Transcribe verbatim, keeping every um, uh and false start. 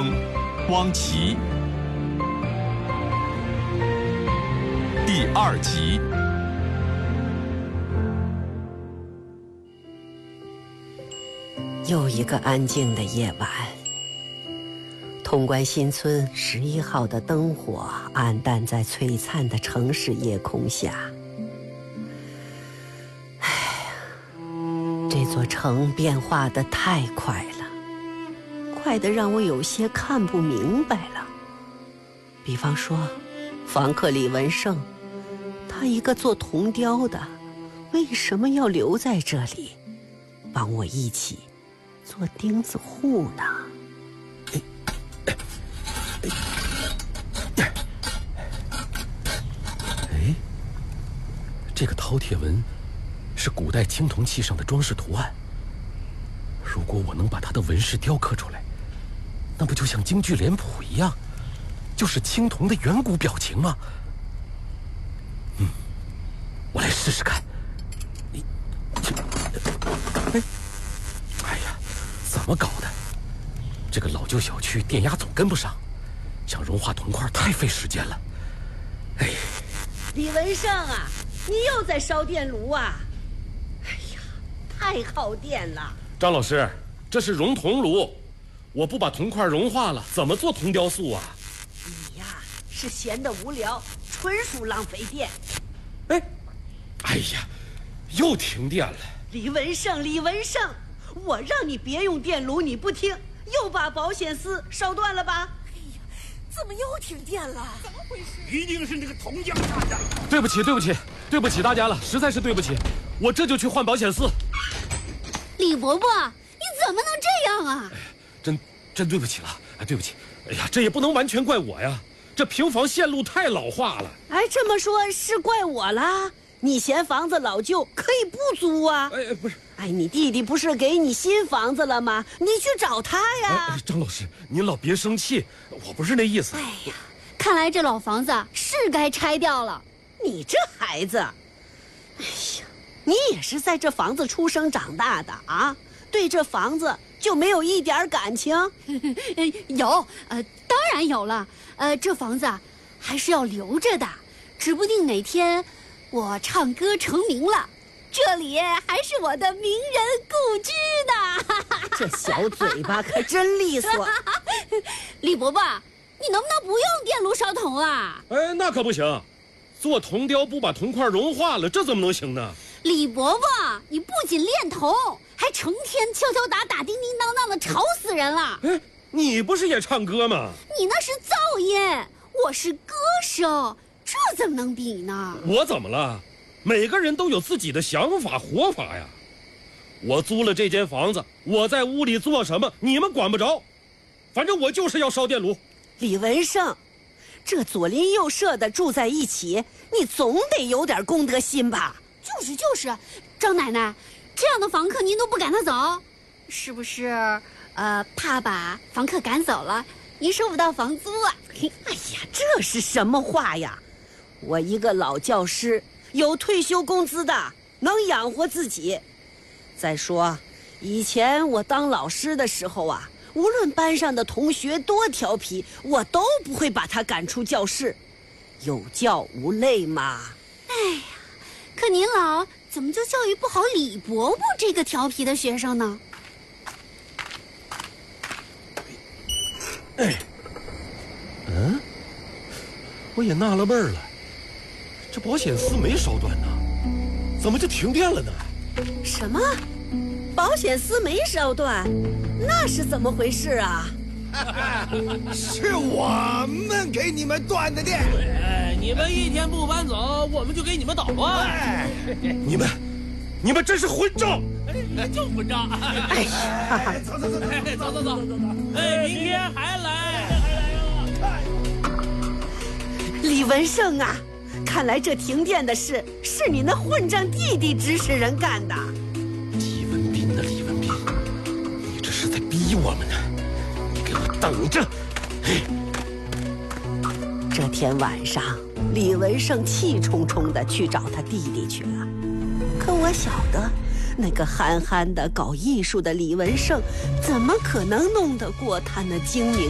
风，光奇。第二集。 又一个安静的夜晚，潼关新村十一号的灯火暗淡在璀璨的城市夜空下。哎呀，这座城变化得太快了，快得让我有些看不明白了。比方说，房客李文胜，他一个做铜雕的，为什么要留在这里，帮我一起做钉子户呢？ 哎，这个饕餮纹是古代青铜器上的装饰图案。如果我能把它的纹饰雕刻出来，那不就像京剧脸谱一样，就是青铜的远古表情吗？嗯，我来试试看。哎，哎呀，怎么搞的？这个老旧小区电压总跟不上，想融化铜块太费时间了。哎， 李文胜啊，你又在烧电炉啊？哎呀，太耗电了。 张老师，这是熔铜炉，我不把铜块融化了，怎么做铜雕塑啊？ 你呀，是闲得无聊，纯属浪费电。 哎，哎呀，又停电了。 李文胜，李文胜，我让你别用电炉，你不听，又把保险丝烧断了吧？ 哎呀，怎么又停电了？怎么回事？ 一定是那个铜匠干的。 对不起，对不起，对不起大家了，实在是对不起，我这就去换保险丝。 李伯伯，你怎么能这样啊？ 哎，真真对不起了，哎，对不起。哎呀，这也不能完全怪我呀，这平房线路太老化了。 哎，这么说是怪我啦？你嫌房子老旧，可以不租啊。 哎，不是， 哎，你弟弟不是给你新房子了吗？你去找他呀。 哎，张老师，您老别生气，我不是那意思。 哎呀，看来这老房子是该拆掉了。 你这孩子，哎呀，你也是在这房子出生长大的啊，对这房子就没有一点感情？ 有，呃，当然有了。呃，这房子还是要留着的，指不定哪天我唱歌成名了，这里还是我的名人故居呢。 这小嘴巴可真利索。 李伯伯，你能不能不用电炉烧铜啊？ 哎，那可不行，做铜雕不把铜块融化了，这怎么能行呢？ 李伯伯，你不仅练铜，还成天敲敲打打、叮叮当当的，吵死人了。 哎，你不是也唱歌吗？ 你那是噪音，我是歌手，这怎么能比呢？ 我怎么了？每个人都有自己的想法活法呀。我租了这间房子，我在屋里做什么你们管不着，反正我就是要烧电炉。 李文胜，这左邻右舍的住在一起，你总得有点公德心吧？ 就是就是，张奶奶，这样的房客您都不赶他走，是不是？呃，怕把房客赶走了，您收不到房租啊？ 哎呀，这是什么话呀？我一个老教师，有退休工资的，能养活自己。再说，以前我当老师的时候啊，无论班上的同学多调皮，我都不会把他赶出教室，有教无类嘛。 哎呀，可您老怎么就教育不好李伯伯这个调皮的学生呢？ 哎，嗯，我也纳了闷了，这保险丝没烧断呢，怎么就停电了呢？ 什么？保险丝没烧断？那是怎么回事啊？ 是我们给你们断的电。 哎，你们一天不搬走，我们就给你们捣乱。 哎， 你们，你们真是混账！ 哎，就混账！ 哎呀， 走走走走哎，走走走走走！哎，明天还来。 李文胜啊，看来这停电的事是你那混账弟弟指使人干的。 李文斌的李文斌，你这是在逼我们呢！你给我等着！嘿， 这天晚上，李文胜气冲冲地去找他弟弟去了。可我晓得，那个憨憨的搞艺术的李文胜，怎么可能弄得过他那精明